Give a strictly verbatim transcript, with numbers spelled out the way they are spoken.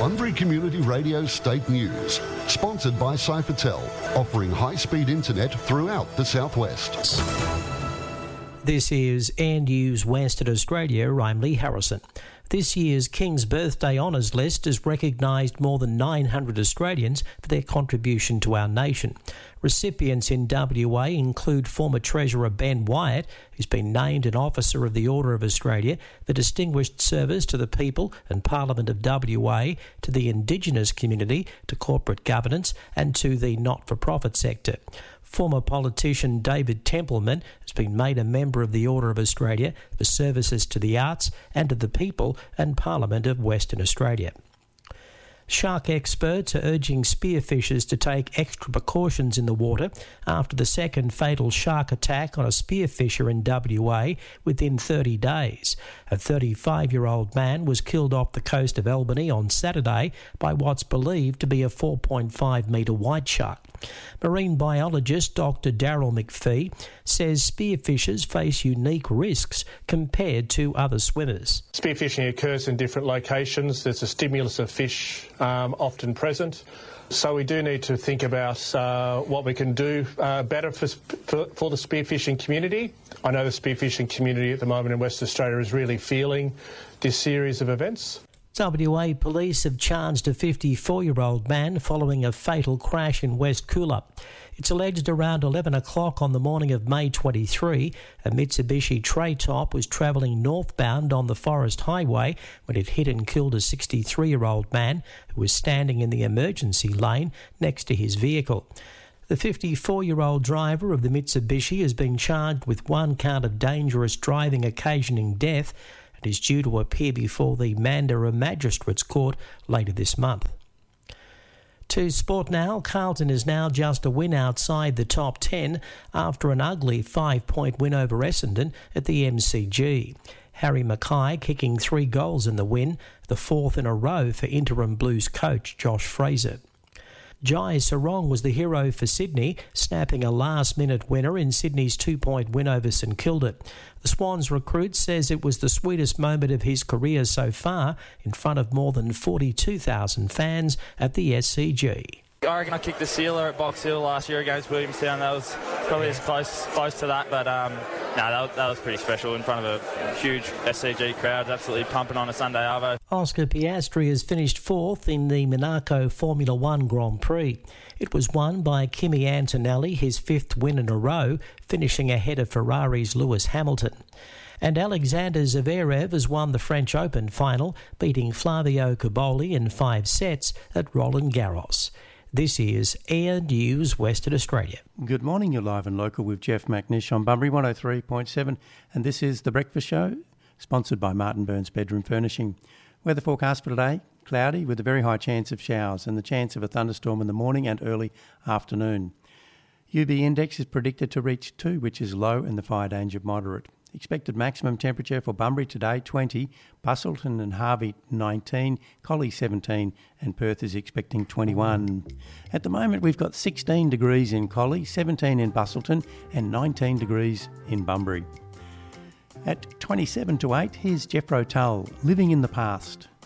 Bunbury Community Radio State News, sponsored by Cyphertel, offering high-speed internet throughout the southwest. This is Air News Western Australia. I'm Lee Harrison. This year's King's Birthday Honours list has recognised more than nine hundred Australians for their contribution to our nation. Recipients in W A include former Treasurer Ben Wyatt, who's been named an Officer of the Order of Australia for distinguished service to the people and Parliament of W A, to the Indigenous community, to corporate governance and to the not-for-profit sector. Former politician David Templeman has been made a member of the Order of Australia for services to the arts and to the people and Parliament of Western Australia. Shark experts are urging spearfishers to take extra precautions in the water after the second fatal shark attack on a spearfisher in W A within thirty days. A thirty-five-year-old man was killed off the coast of Albany on Saturday by what's believed to be a four point five metre white shark. Marine biologist Doctor Daryl McPhee says spearfishers face unique risks compared to other swimmers. Spearfishing occurs in different locations. There's a stimulus of fish um, often present. So we do need to think about uh, what we can do uh, better for, for, for the spearfishing community. I know the spearfishing community at the moment in Western Australia is really feeling this series of events. W A police have charged a fifty-four-year-old man following a fatal crash in West Coolabah. It's alleged around eleven o'clock on the morning of May twenty-third, a Mitsubishi tray top was travelling northbound on the Forest Highway when it hit and killed a sixty-three-year-old man who was standing in the emergency lane next to his vehicle. The fifty-four-year-old driver of the Mitsubishi has been charged with one count of dangerous driving occasioning death and is due to appear before the Mandurah Magistrates Court later this month. To sport now, Carlton is now just a win outside the top ten after an ugly five-point win over Essendon at the M C G. Harry Mackay kicking three goals in the win, the fourth in a row for interim Blues coach Josh Fraser. Jai Sarong was the hero for Sydney, snapping a last-minute winner in Sydney's two-point win over St Kilda. The Swans recruit says it was the sweetest moment of his career so far in front of more than forty-two thousand fans at the S C G. I reckon I kicked the sealer at Box Hill last year against Williamstown. That was probably as close close to that, but um, no, that was, that was pretty special in front of a huge S C G crowd, absolutely pumping on a Sunday arvo. Oscar Piastri has finished fourth in the Monaco Formula One Grand Prix. It was won by Kimi Antonelli, his fifth win in a row, finishing ahead of Ferrari's Lewis Hamilton. And Alexander Zverev has won the French Open final, beating Flavio Cobolli in five sets at Roland Garros. This is Air News Western Australia. Good morning, you're live and local with Jeff McNish on Bunbury one oh three point seven, and this is The Breakfast Show, sponsored by Martin Burns Bedroom Furnishing. Weather forecast for today, cloudy with a very high chance of showers and the chance of a thunderstorm in the morning and early afternoon. U V index is predicted to reach two, which is low, and the fire danger moderate. Expected maximum temperature for Bunbury today, twenty, Busselton and Harvey, nineteen, Collie, seventeen, and Perth is expecting twenty-one. At the moment, we've got sixteen degrees in Collie, seventeen in Busselton, and nineteen degrees in Bunbury. At twenty-seven to eight, here's Jethro Tull, Living in the Past.